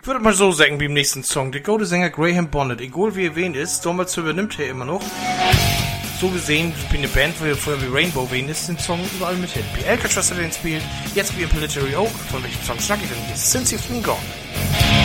würde mal so sagen wie im nächsten Song. Der gute Sänger Graham Bonnet, egal wie er wen ist, damals übernimmt er immer noch. So gesehen, ich bin eine Band, wo vorher wie Rainbow wen ist, den Song überall mit hin. Wie Alcatraz hat den spielt, jetzt wie Impelatory Oak. Von welchem Song schnack ich denn hier? Since You've Been Gone.